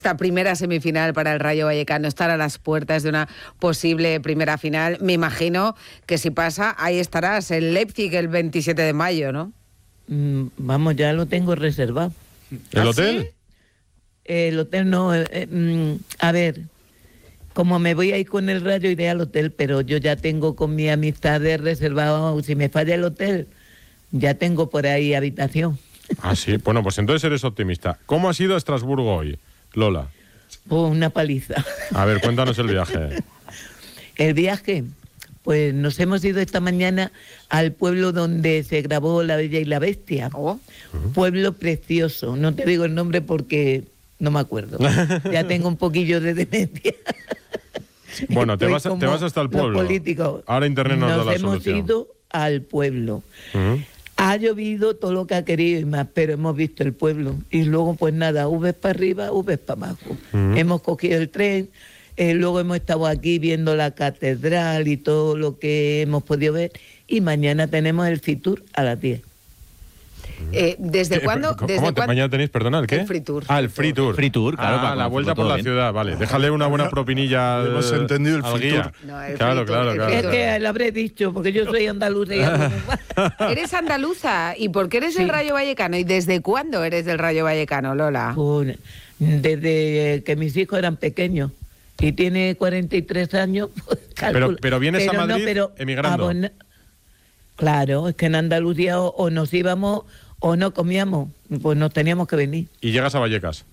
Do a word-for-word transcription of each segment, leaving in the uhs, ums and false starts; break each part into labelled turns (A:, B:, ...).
A: Esta primera semifinal para el Rayo Vallecano, estar a las puertas de una posible primera final. Me imagino que si pasa, ahí estarás, en Leipzig el veintisiete de mayo, ¿no?
B: Mm, vamos, ya lo tengo reservado.
C: ¿El
A: ¿Ah,
C: hotel?
A: sí?
B: El hotel no, eh, eh, mm, a ver, como me voy a ir con el Rayo, iré al hotel, pero yo ya tengo con mi amistades reservado, si me falla el hotel, ya tengo por ahí habitación.
C: Ah, sí. Bueno, pues entonces eres optimista. ¿Cómo ha sido Estrasburgo hoy, Lola?
B: Pues una paliza.
C: A ver, cuéntanos el viaje.
B: El viaje, pues nos hemos ido esta mañana al pueblo donde se grabó La Bella y la Bestia.
A: Oh.
B: Pueblo precioso, no te digo el nombre porque no me acuerdo. Ya tengo un poquillo de demencia.
C: Bueno, te
B: Estoy
C: vas, te
B: como
C: vas hasta el
B: los
C: pueblo.
B: políticos.
C: Ahora Internet nos, da
B: Nos
C: la
B: hemos
C: solución.
B: ido al pueblo.
C: Ujú.
B: Ha llovido todo lo que ha querido y más, pero hemos visto el pueblo. Y luego, pues nada, V para arriba, V para abajo.
C: Ujú.
B: Hemos cogido el tren, eh, luego hemos estado aquí viendo la catedral y todo lo que hemos podido ver. Y mañana tenemos el Fitur a las diez.
A: Eh, ¿Desde
C: ¿Qué?
A: cuándo?
C: ¿Cómo
A: ¿Desde
C: te-
A: cuándo?
C: mañana tenéis, perdona, el qué?
A: El Free Tour.
C: Ah, el Free Tour.
D: Free Tour, claro,
C: Ah,
D: para
C: la vuelta
D: conocerlo
C: por
D: todo
C: la
D: bien.
C: ciudad, vale. Déjale una buena propinilla
E: Hemos
C: al,
E: entendido el
C: al
E: Free
C: guía.
E: Tour.
A: No, el
C: Claro,
A: Free Tour,
C: claro,
A: el
C: claro.
A: Free
B: Es
A: Tour.
B: que lo habré dicho, porque yo soy andaluza. y hablo muy mal.
A: Eres andaluza. ¿Y por qué eres
B: Sí.
A: del Rayo Vallecano? ¿Y desde cuándo eres del Rayo Vallecano, Lola?
B: Pues, desde que mis hijos eran pequeños. Y tiene cuarenta y tres años. Pues, calcula.
C: pero vienes a
B: no,
C: Madrid
B: pero
C: emigrando.
B: abona- Claro, es que en Andalucía o, o nos íbamos o no comíamos, pues nos teníamos que venir.
C: Y llegas a Vallecas.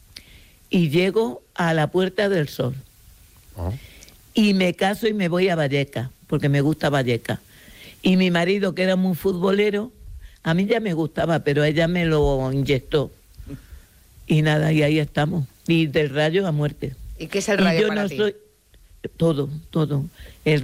B: Y llego a la Puerta del Sol.
C: Oh.
B: Y me caso y me voy a Vallecas, porque me gusta Vallecas. Y mi marido, que era muy futbolero, a mí ya me gustaba, pero ella me lo inyectó. Y nada, y ahí estamos. Y del Rayo a muerte.
A: ¿Y qué es el
B: Y
A: Rayo
B: yo
A: para
B: no
A: ti?
B: soy todo, todo. El